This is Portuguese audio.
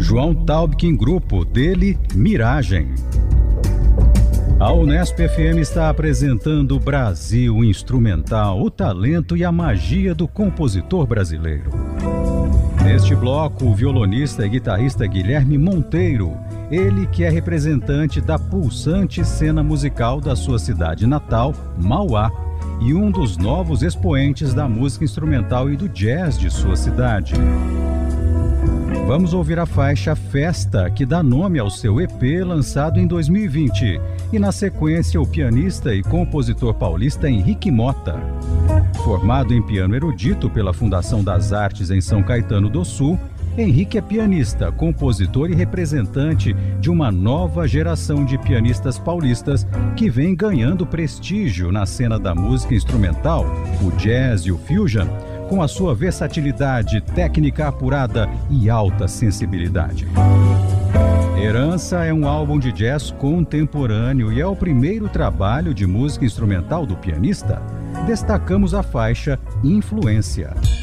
João Taubkin Grupo, dele Miragem. A Unesp FM está apresentando Brasil Instrumental, o talento e a magia do compositor brasileiro. Neste bloco, o violonista e guitarrista Guilherme Monteiro, ele que é representante da pulsante cena musical da sua cidade natal, Mauá, e um dos novos expoentes da música instrumental e do jazz de sua cidade. Vamos ouvir a faixa Festa, que dá nome ao seu EP lançado em 2020, e na sequência o pianista e compositor paulista Henrique Motta. Formado em piano erudito pela Fundação das Artes em São Caetano do Sul, Henrique é pianista, compositor e representante de uma nova geração de pianistas paulistas que vem ganhando prestígio na cena da música instrumental, o jazz e o fusion, com a sua versatilidade, técnica apurada e alta sensibilidade. Herança é um álbum de jazz contemporâneo e é o primeiro trabalho de música instrumental do pianista. Destacamos a faixa Influência.